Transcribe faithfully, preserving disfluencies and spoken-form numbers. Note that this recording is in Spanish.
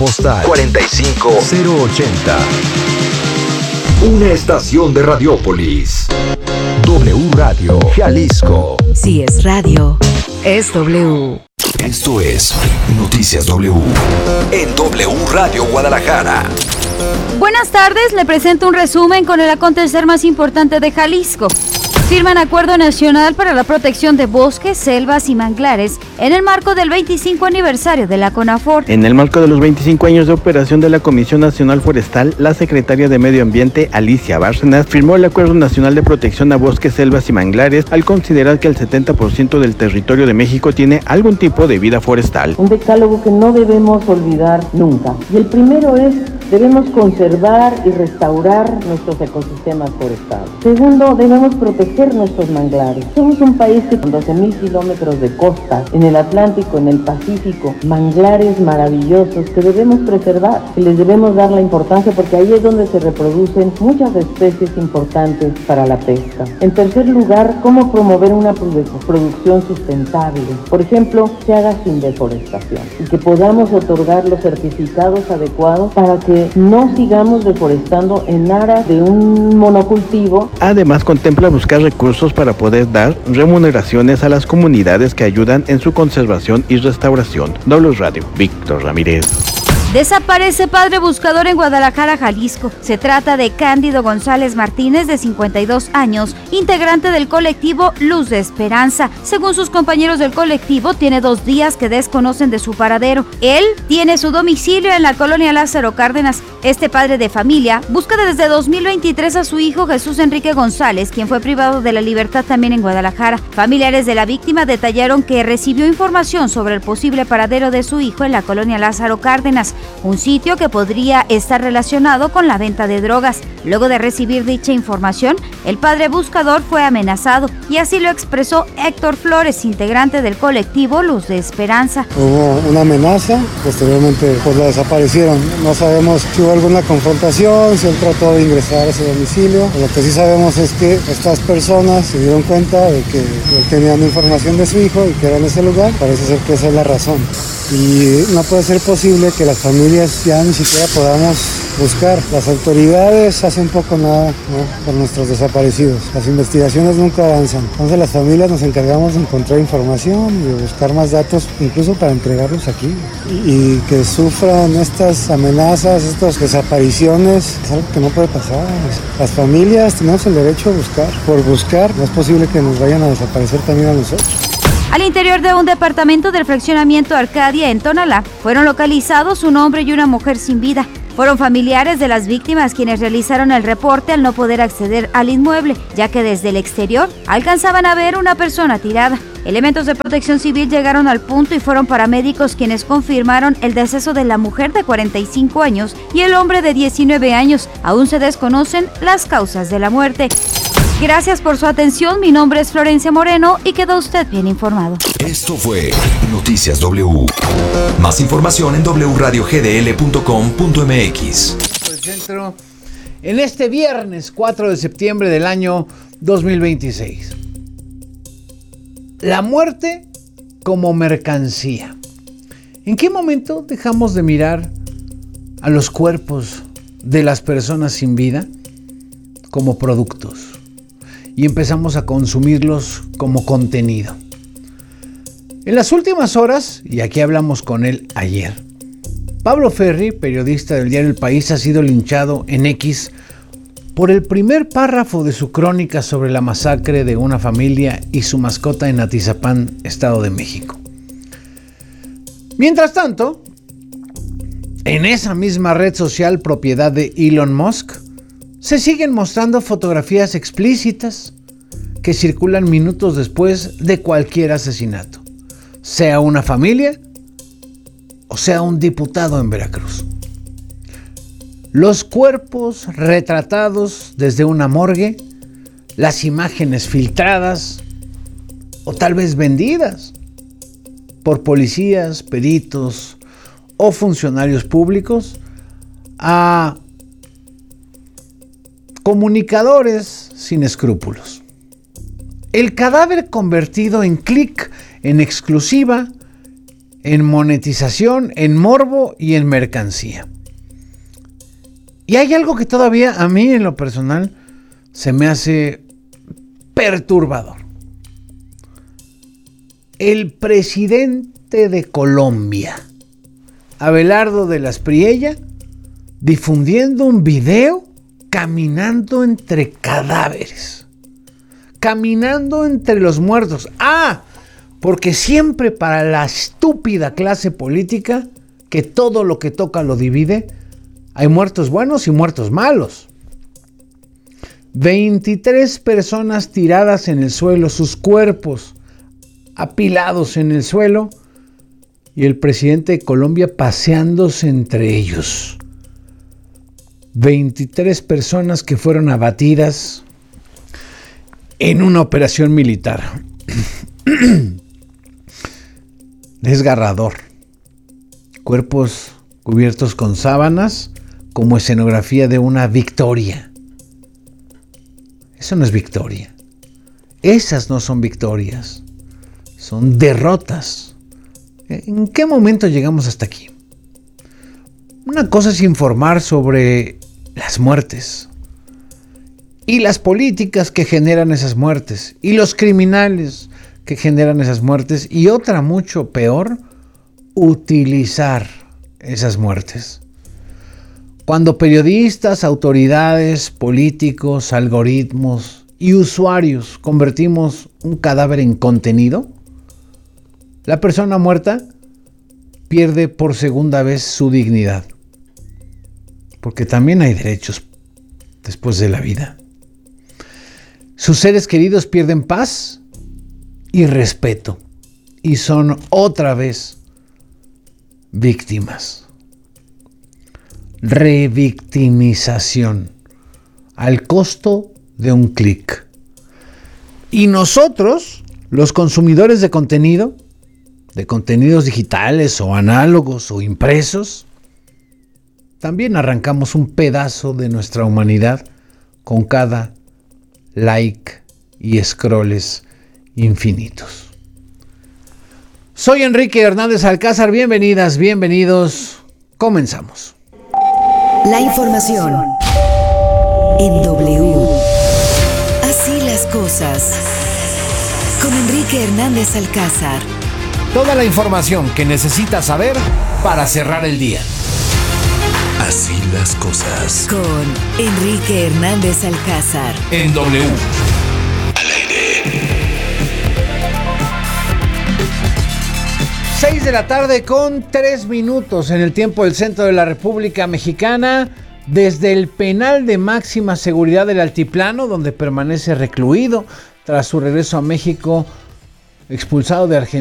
Postal cuarenta y cinco cero ochenta. Una estación de Radiópolis. W Radio Jalisco. Si es radio, es W. Esto es Noticias W en W Radio Guadalajara. Buenas tardes, le presento un resumen con el acontecer más importante de Jalisco. Firman acuerdo nacional para la protección de bosques, selvas y manglares en el marco del veinticinco aniversario de la CONAFOR. En el marco de los veinticinco años de operación de la Comisión Nacional Forestal, la secretaria de Medio Ambiente, Alicia Bárcenas, firmó el Acuerdo Nacional de Protección a Bosques, Selvas y Manglares al considerar que el setenta por ciento del territorio de México tiene algún tipo de vida forestal. Un decálogo que no debemos olvidar nunca. Y el primero es, debemos conservar y restaurar nuestros ecosistemas forestales. Segundo, debemos proteger nuestros manglares. Somos un país que con doce mil kilómetros de costa, en el Atlántico, en el Pacífico, manglares maravillosos que debemos preservar, que les debemos dar la importancia porque ahí es donde se reproducen muchas especies importantes para la pesca. En tercer lugar, cómo promover una producción sustentable. Por ejemplo, se haga sin deforestación y que podamos otorgar los certificados adecuados para que no sigamos deforestando en aras de un monocultivo. Además, contempla buscar recursos para poder dar remuneraciones a las comunidades que ayudan en su conservación y restauración. W Radio, Víctor Ramírez. Desaparece padre buscador en Guadalajara, Jalisco. Se trata de Cándido González Martínez, de cincuenta y dos años, integrante del colectivo Luz de Esperanza. Según sus compañeros del colectivo, tiene dos días que desconocen de su paradero. Él tiene su domicilio en la colonia Lázaro Cárdenas. Este padre de familia busca desde dos mil veintitrés a su hijo Jesús Enrique González, quien fue privado de la libertad también en Guadalajara. Familiares de la víctima detallaron que recibió información sobre el posible paradero de su hijo en la colonia Lázaro Cárdenas, un sitio que podría estar relacionado con la venta de drogas. Luego de recibir dicha información, el padre buscador fue amenazado y así lo expresó Héctor Flores, integrante del colectivo Luz de Esperanza. Hubo una amenaza, posteriormente pues lo desaparecieron. No sabemos si hubo alguna confrontación, si él trató de ingresar a ese domicilio. Lo que sí sabemos es que estas personas se dieron cuenta de que él tenía información de su hijo y que era en ese lugar. Parece ser que esa es la razón. Y no puede ser posible que las familias ya ni siquiera podamos buscar. Las autoridades hacen poco nada, ¿no?, por nuestros desaparecidos. Las investigaciones nunca avanzan. Entonces las familias nos encargamos de encontrar información y de buscar más datos, incluso para entregarlos aquí. Y, y que sufran estas amenazas, estas desapariciones, es algo que no puede pasar. Las familias tenemos el derecho a buscar. Por buscar, no es posible que nos vayan a desaparecer también a nosotros. Al interior de un departamento del fraccionamiento Arcadia en Tonalá, fueron localizados un hombre y una mujer sin vida. Fueron familiares de las víctimas quienes realizaron el reporte al no poder acceder al inmueble, ya que desde el exterior alcanzaban a ver una persona tirada. Elementos de protección civil llegaron al punto y fueron paramédicos quienes confirmaron el deceso de la mujer de cuarenta y cinco años y el hombre de diecinueve años. Aún se desconocen las causas de la muerte. Gracias por su atención, mi nombre es Florencia Moreno y quedó usted bien informado. Esto fue Noticias W. Más información en w radio g d l punto com punto m x. Centro en este viernes cuatro de septiembre del año dos mil veintiséis. La muerte como mercancía. ¿En qué momento dejamos de mirar a los cuerpos de las personas sin vida como productos y empezamos a consumirlos como contenido? En las últimas horas, y aquí hablamos con él ayer, Pablo Ferri, periodista del diario El País, ha sido linchado en X por el primer párrafo de su crónica sobre la masacre de una familia y su mascota en Atizapán, Estado de México. Mientras tanto, en esa misma red social propiedad de Elon Musk, se siguen mostrando fotografías explícitas que circulan minutos después de cualquier asesinato, sea una familia o sea un diputado en Veracruz. Los cuerpos retratados desde una morgue, las imágenes filtradas o tal vez vendidas por policías, peritos o funcionarios públicos a comunicadores sin escrúpulos. El cadáver convertido en clic, en exclusiva, en monetización, en morbo y en mercancía. Y hay algo que todavía a mí en lo personal se me hace perturbador. El presidente de Colombia, Abelardo de la Espriella, difundiendo un video caminando entre cadáveres, caminando entre los muertos. Ah, porque siempre para la estúpida clase política, que todo lo que toca lo divide, hay muertos buenos y muertos malos. veintitrés personas tiradas en el suelo, sus cuerpos apilados en el suelo, y el presidente de Colombia paseándose entre ellos. veintitrés personas que fueron abatidas en una operación militar. Desgarrador. Cuerpos cubiertos con sábanas como escenografía de una victoria. Eso no es victoria. Esas no son victorias. Son derrotas. ¿En qué momento llegamos hasta aquí? Una cosa es informar sobre las muertes y las políticas que generan esas muertes y los criminales que generan esas muertes, y otra mucho peor, utilizar esas muertes. Cuando periodistas, autoridades, políticos, algoritmos y usuarios convertimos un cadáver en contenido, la persona muerta pierde por segunda vez su dignidad. Porque también hay derechos después de la vida. Sus seres queridos pierden paz y respeto. Y son otra vez víctimas. Revictimización. Al costo de un clic. Y nosotros, los consumidores de contenido, de contenidos digitales o análogos o impresos, también arrancamos un pedazo de nuestra humanidad con cada like y scrolls infinitos. Soy Enrique Hernández Alcázar, bienvenidas, bienvenidos, comenzamos. La información en W. Así las cosas. Con Enrique Hernández Alcázar. Toda la información que necesitas saber para cerrar el día. Así las cosas. Con Enrique Hernández Alcázar. En W. Al aire. seis de la tarde con tres minutos en el tiempo del centro de la República Mexicana. Desde el penal de máxima seguridad del Altiplano, donde permanece recluido tras su regreso a México, expulsado de Argentina.